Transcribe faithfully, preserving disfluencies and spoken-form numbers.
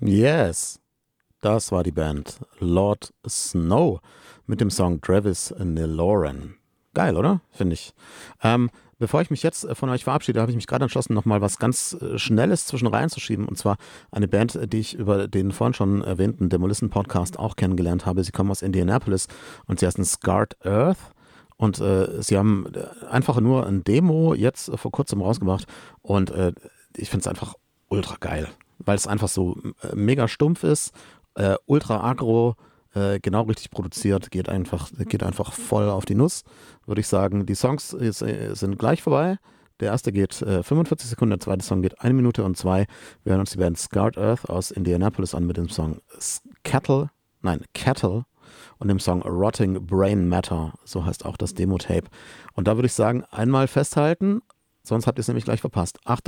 Yes, das war die Band Lord Snow mit dem Song Travis Neloran. Geil, oder? Finde ich. Ähm, bevor ich mich jetzt von euch verabschiede, habe ich mich gerade entschlossen, nochmal was ganz äh, Schnelles zwischen reinzuschieben. Und zwar eine Band, die ich über den vorhin schon erwähnten Demolition Podcast auch kennengelernt habe. Sie kommen aus Indianapolis und sie heißen Scarred Earth. Und äh, sie haben einfach nur ein Demo jetzt äh, vor kurzem rausgebracht. Und äh, ich finde es einfach ultra geil, weil es einfach so äh, mega stumpf ist, äh, ultra aggro, äh, genau richtig produziert, geht einfach, geht einfach voll auf die Nuss, würde ich sagen. Die Songs ist, äh, sind gleich vorbei. Der erste geht äh, fünfundvierzig Sekunden, der zweite Song geht eine Minute und zwei. Wir hören uns die Band Scarred Earth aus Indianapolis an mit dem Song Cattle, nein, Cattle und dem Song Rotting Brain Matter, so heißt auch das Demo-Tape. Und da würde ich sagen, einmal festhalten, sonst habt ihr es nämlich gleich verpasst. Achtung!